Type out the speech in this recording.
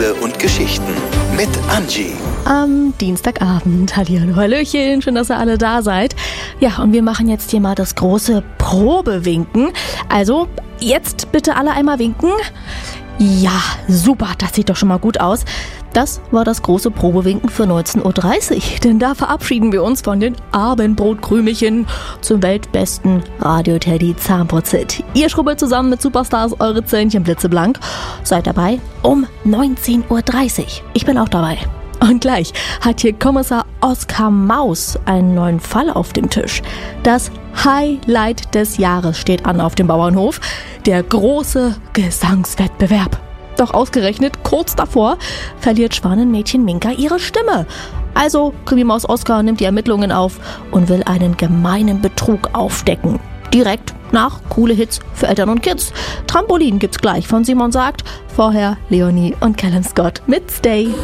Tiere und Geschichten mit Angie. Am Dienstagabend. Hallihallo, hallöchen, schön, dass ihr alle da seid. Ja, und wir machen jetzt hier mal das große Probewinken. Also, jetzt bitte alle einmal winken. Ja, super, das sieht doch schon mal gut aus. Das war das große Probewinken für 19.30 Uhr, denn da verabschieden wir uns von den Abendbrotkrümelchen zum weltbesten Radio-Teddy Zahnputzhit. Ihr schrubbelt zusammen mit Superstars eure Zähnchen blitzeblank. Seid dabei um 19.30 Uhr. Ich bin auch dabei. Und gleich hat hier Kommissar Oskar Maus einen neuen Fall auf dem Tisch. Das Highlight des Jahres steht an auf dem Bauernhof. Der große Gesangswettbewerb. Doch ausgerechnet kurz davor verliert Schwanenmädchen Minka ihre Stimme. Also Krimi-Maus Oskar nimmt die Ermittlungen auf und will einen gemeinen Betrug aufdecken. Direkt nach coole Hits für Eltern und Kids. Trampolin gibt's gleich von Simon Sagt. Vorher Leonie und Callum Scott mit Stay.